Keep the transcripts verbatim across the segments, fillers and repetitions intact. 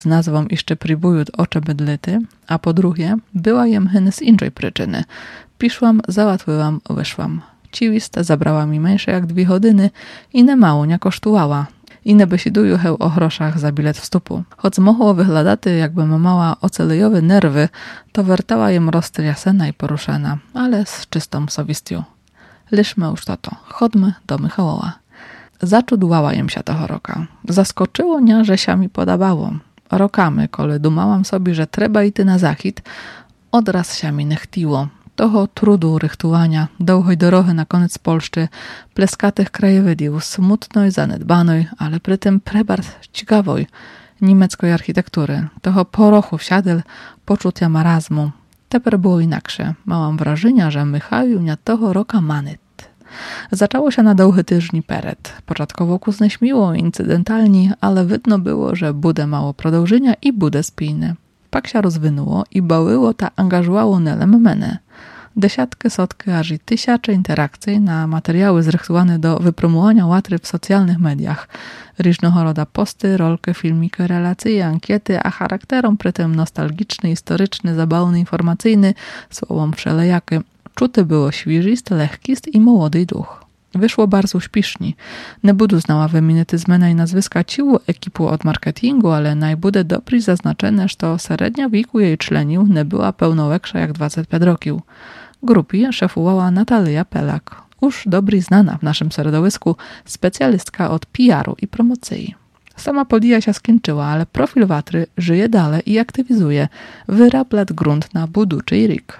z nazwą jeszcze próbuють ocze bydlety, a po drugie, była jem hen z innej przyczyny. Piszłam, załatwiłam, wyszłam. Ciwista zabrała mi mniejsze jak dwie godziny i nie mało nie kosztowała. I nie besiduju heł o groszach za bilet wstupu. Choć mogło wyglądać, jakbym mała ocelejowe nerwy, to wertała jem roztriasena i poruszena, ale z czystą sowistią. Liszmy już to to, chodźmy do Michałowa. Zaczudłała jem się toho roka. Zaskoczyło mnie, że się mi podobało. Rokamy, kole dumałam sobie, że trzeba iść na zachód, odraz się mi nie chtiło. Toho trudu rychtowania, długiej drogi na koniec Polszczy, pleskatych krajowidiów, smutnej, zanedbanej, ale przy tym prebart ciekawej niemieckiej architektury, toho porochu wsiadel, poczucia marazmu. Teper było inaksze. Małam wrażenia, że Michał nie toho roka manyt. Zaczęło się na długi tyżni peret. Początkowo kuzne śmiło, incydentalni, ale widno było, że bude mało продовжenia i bude spijne. Pak się rozwinuło i bałyło ta angażowało nelem menę. Desiatki, sotki, aż i tysiące interakcji na materiały zrychtowane do wypromowania łatry w socjalnych mediach. Różnego rodzaju posty, rolki, filmiki, relacje, ankiety, a charakterom przy tym nostalgiczny, historyczny, zabawny, informacyjny, słowom wszelejaki. Czuty było świeżist, lekkist i młody duch. Wyszło bardzo uśpiesznie. Nie budu znała wymienić zmiana i nazwiska ciłu ekipu od marketingu, ale najbude dobry zaznaczone, że to średnia wieku jej członiów nie była pełnoweksza jak dwadzieścia pięć roków. Grupie szefowała Natalia Pelak, już dobry znana w naszym środowisku specjalistka od P R u i promocji. Sama podija się skończyła, ale profil watry żyje dalej i aktywizuje, wyrabla grunt na buduczy rik.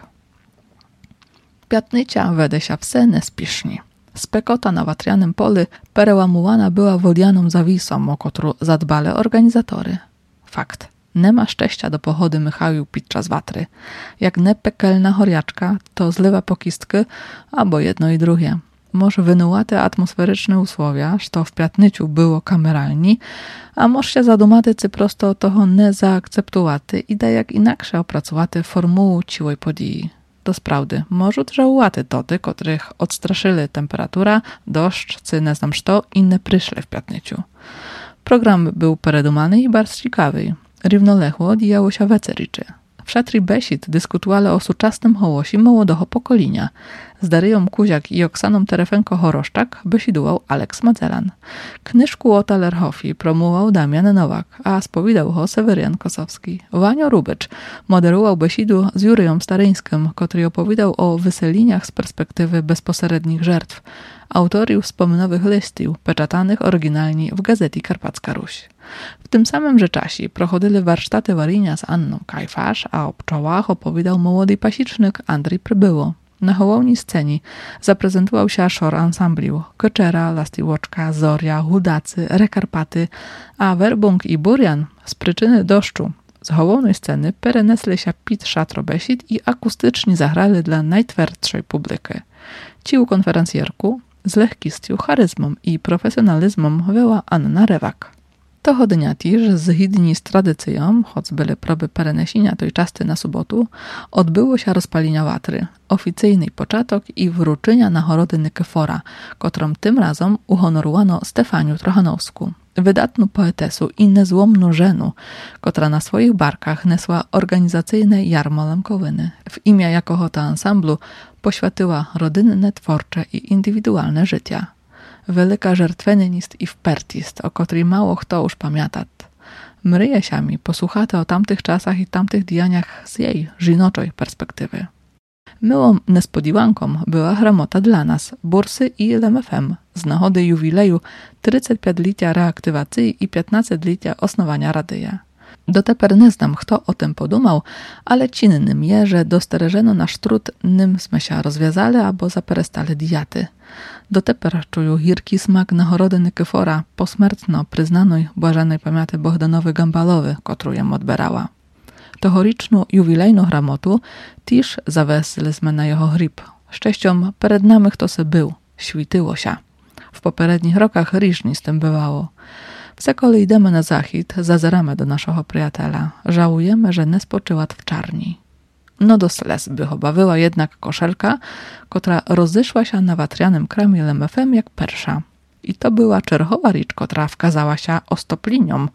Piatnycia wede się wse nespiesznie. Spekota na watrianym polu perełamowana była wodianą zawisą, o którą zadbali organizatory. Fakt. Nie ma szczęścia do pochody Michału podczas watry. Jak nie pekelna choriaczka, to zlewa pokistki, albo jedno i drugie. Może wynułate atmosferyczne usłowia, że to w piatnyciu było kameralni, a może się zadumatycy prosto toho nie zaakceptowaty i da jak inaksze opracowaty formułu ciłej podii. To sprawdy, może żałowaty toty, których odstraszyli temperatura, deszcz, czy nie znam co, i nie przyszli w piatnyciu. Program był peredumany i bardzo ciekawy. Równolegle odjechało się wecericzy. W szatri besit dyskutowali o suczastym hołosi młodego pokolenia. Z Daryją Kuziak i Oksaną Terefenko-Horoszczak besidował Aleks Macelan. Knyżku o Talerhofi promował Damian Nowak, a spowiadał ho Seweryjan Kosowski. Wanio Rubycz moderował besidu z Juryją Staryńskim, który opowiadał o wyseliniach z perspektywy bezpośrednich żertw. Autoriów wspominowych listów, peczatanych oryginalnie w gazecie Karpacka Ruś. W tym samym że czasie prochodzili warsztaty Warynia z Anną Kajfasz, a o pczołach opowiadał młody pasicznik Andrzej Przybyło. Na hołowni scenie zaprezentował się szor ansambliu Keczera, Lastiłoczka, Zoria, Hudacy, Rekarpaty, a Werbung i Burian z przyczyny deszczu z hołownej sceny perenesli się pit szatrobesit i akustycznie zagrali dla najtwardszej publiki. Ciu konferencjerku z lekkością, charyzmą i profesjonalizmem była Anna Rewak. Toho dnia też, zgodnie z tradycją, choć były próby perenesienia tej czasty na sobotu, odbyło się rozpalenia watry, oficyjny początek i wróczenia nagrody Nikefora, którą tym razem uhonorowano Stefaniu Trochanowską, wydatną poetesu i niezłomną żenu, która na swoich barkach nesła organizacyjne jarmo lemkowiny. W imię jako ta ansamblu poświęciła rodynne, twórcze i indywidualne życia. Wielka żertwenist i wpertist, o której mało kto już pamięta. Mryje się mi posłuchate o tamtych czasach i tamtych dianiach z jej żinoczej perspektywy. Myłą niespodzianką była gramota dla nas, bursy i L M F M z nagody jubileju trzydzieści pięć licia reaktywacji i piętnaście licia osnowania radyja. Doteper nie znam, kto o tym podumał, ale cinnym je, że dostereżeno nasz trud, nym sme się rozwiązali albo zaperestali diaty. Doteper czują gierki smak nagrody Nikefora, posmrtno przyznanej błażanej pamięci Bohdanowy Gambalowy, którą jem odbierała. Tohoriczną jubilejną gramotu też zawesiliśmy na jego grip. Szczęściom przed nami kto se był, śwityło się. W poprzednich rokach różnie z tym bywało. Wsekole idziemy na zachód, zazeramy do naszego przyjaciela. Żałujemy, że nie spoczyła w czarni. No do slez by obawiła jednak koszelka, która rozeszła się na watrianym kramie L M F M jak persza. I to była czerwowa ricz, która wkazała się ostopliniom,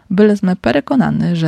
Byli sme переконані, že